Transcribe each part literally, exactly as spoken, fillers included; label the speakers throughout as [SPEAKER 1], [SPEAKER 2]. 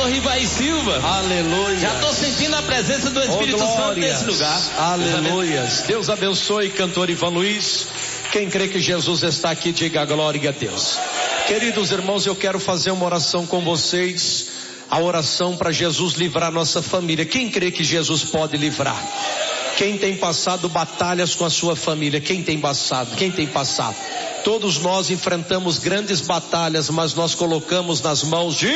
[SPEAKER 1] Ribas Silva.
[SPEAKER 2] Aleluia.
[SPEAKER 1] Já estou sentindo a presença do Espírito
[SPEAKER 2] oh,
[SPEAKER 1] Santo nesse lugar.
[SPEAKER 2] Aleluia. Deus abençoe, cantor Ivan Luiz. Quem crê que Jesus está aqui, diga glória a Deus. Queridos irmãos, eu quero fazer uma oração com vocês. A oração para Jesus livrar nossa família. Quem crê que Jesus pode livrar? Quem tem passado batalhas com a sua família? Quem tem passado? Quem tem passado? Todos nós enfrentamos grandes batalhas, mas nós colocamos nas mãos de...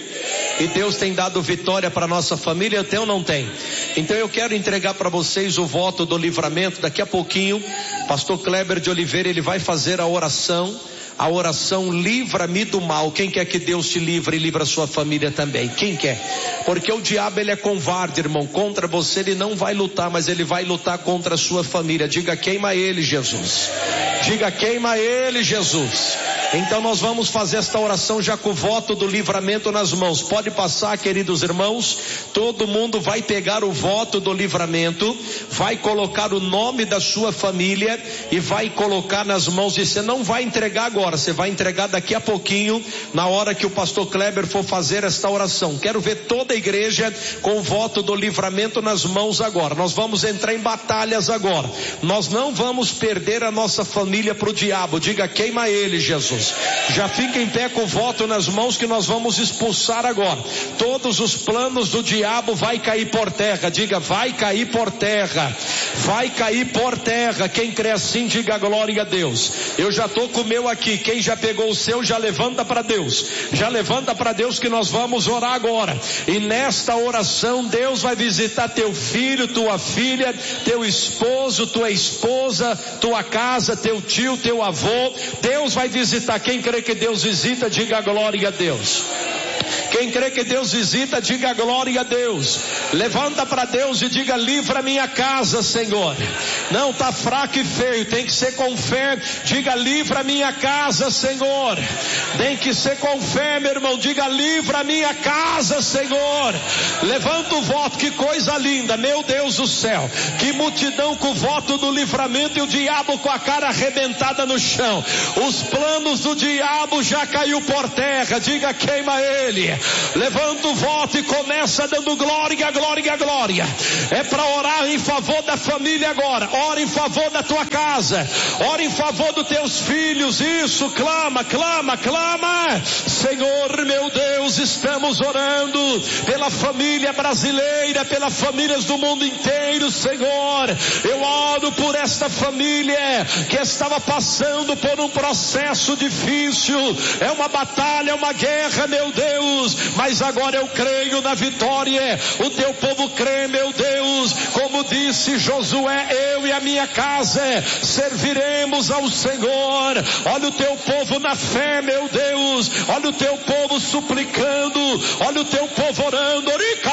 [SPEAKER 2] E Deus tem dado vitória para nossa família, tem ou não tem? Então eu quero entregar para vocês o voto do livramento. Daqui a pouquinho, pastor Kleber de Oliveira, ele vai fazer a oração. A oração livra-me do mal. Quem quer que Deus te livre e livra a sua família também? Quem quer? Porque o diabo ele é covarde, irmão. Contra você ele não vai lutar, mas ele vai lutar contra a sua família. Diga queima ele, Jesus. Diga queima ele, Jesus. Então nós vamos fazer esta oração já com o voto do livramento nas mãos. Pode passar, queridos irmãos. Todo mundo vai pegar o voto do livramento, vai colocar o nome da sua família e vai colocar nas mãos. E você não vai entregar agora, você vai entregar daqui a pouquinho, na hora que o pastor Kleber for fazer esta oração. Quero ver toda a igreja com o voto do livramento nas mãos agora. Nós vamos entrar em batalhas agora. Nós não vamos perder a nossa família para o diabo. Diga queima ele, Jesus. Já fica em pé com o voto nas mãos que nós vamos expulsar agora. Todos os planos do diabo vai cair por terra. Diga vai cair por terra. Vai cair por terra. Quem crê assim diga glória a Deus. Eu já estou com o meu aqui. Quem já pegou o seu já levanta para Deus. Já levanta para Deus que nós vamos orar agora. E nesta oração Deus vai visitar teu filho, tua filha, teu esposo, tua esposa, tua casa, teu tio, teu avô. Deus vai visitar. Quem crê que Deus visita, diga glória a Deus. Quem crê que Deus visita, diga glória a Deus. Levanta para Deus e diga livra minha casa, Senhor. Não tá fraco e feio, tem que ser com fé. Diga livra minha casa, Senhor. Tem que ser com fé, meu irmão. Diga livra minha casa, Senhor. Levanta o voto, que coisa linda, meu Deus do céu. Que multidão com o voto do livramento e o diabo com a cara arrebentada no chão. Os planos do diabo já caiu por terra. Diga queima ele. Levanta o voto e começa dando glória, glória, glória. É para orar em favor da família agora. Ora em favor da tua casa. Ora em favor dos teus filhos. Isso, clama, clama, clama. Senhor, meu Deus, estamos orando pela família brasileira, pelas famílias do mundo inteiro, Senhor. Eu oro por esta família que estava passando por um processo difícil. É uma batalha, é uma guerra, meu Deus. Mas agora eu creio na vitória. O teu povo crê, meu Deus. Como disse Josué, eu e a minha casa serviremos ao Senhor. Olha o teu povo na fé, meu Deus. Olha o teu povo suplicando. Olha o teu povo orando.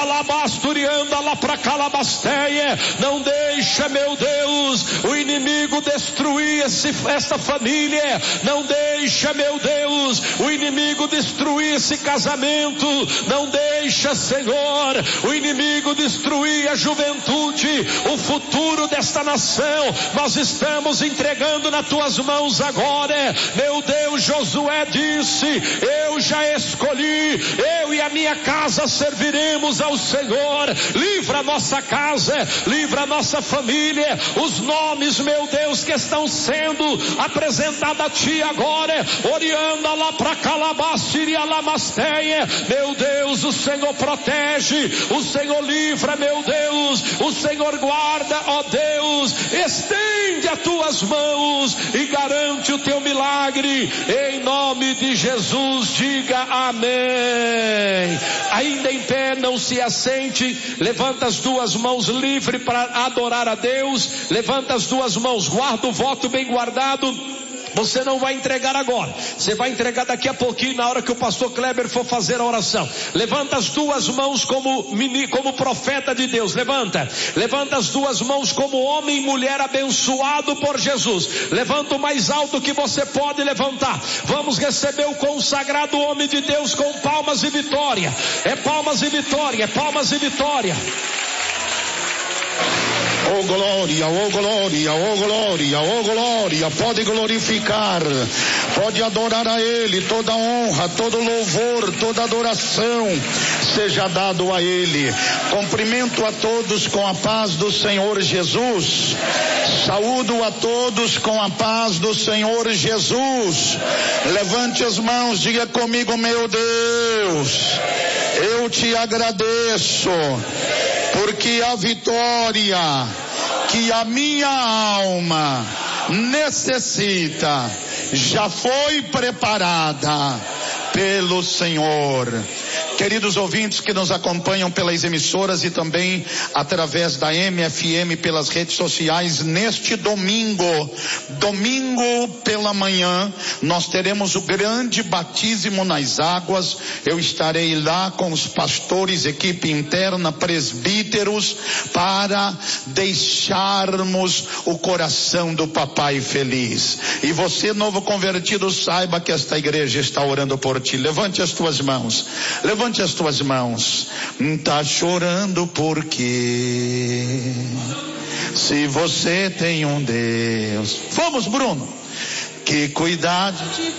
[SPEAKER 2] Lá pra Calabasteia. Não deixa, meu Deus, o inimigo destruir esse, essa família. Não deixa, meu Deus, o inimigo destruir esse casamento. Não deixa, Senhor, o inimigo destruir a juventude, o futuro desta nação. Nós estamos entregando nas tuas mãos agora. Meu Deus, Josué disse, eu já escolhi, eu e a minha casa serviremos ao Senhor. Livra a nossa casa, livra a nossa família. Os nomes, meu Deus, que estão sendo apresentados a ti agora, orianda lá para Calabaciria, Lamasteia. Meu Deus, o Senhor protege, o Senhor livra, meu Deus, o Senhor guarda, ó Deus. Estende as tuas mãos e garante o teu milagre, em nome de Jesus. Diga amém. Ainda em pé, não se assente. Levanta as duas mãos livre para adorar a Deus. Levanta as duas mãos, guarda o voto bem guardado. Você não vai entregar agora, você vai entregar daqui a pouquinho, na hora que o pastor Kleber for fazer a oração. Levanta as duas mãos como, como profeta de Deus. Levanta, levanta as duas mãos como homem e mulher abençoado por Jesus. Levanta o mais alto que você pode levantar. Vamos receber o consagrado homem de Deus com palmas e vitória. É palmas e vitória, é palmas e vitória.
[SPEAKER 3] Oh glória, oh glória, oh glória, oh glória. Pode glorificar, pode adorar a Ele. Toda honra, todo louvor, toda adoração seja dado a Ele. Cumprimento a todos com a paz do Senhor Jesus. Saúdo a todos com a paz do Senhor Jesus. Levante as mãos, diga comigo: meu Deus, eu te agradeço, porque a vitória que a minha alma necessita já foi preparada pelo Senhor. Queridos ouvintes que nos acompanham pelas emissoras e também através da M F M pelas redes sociais, neste domingo, domingo pela manhã, nós teremos o grande batismo nas águas. Eu estarei lá com os pastores, equipe interna, presbíteros, para deixarmos o coração do papai feliz. E você, novo convertido, saiba que esta igreja está orando por ti. Levante as tuas mãos, levante as tuas mãos. Tá chorando porque se você tem um Deus, vamos, Bruno, que cuidar de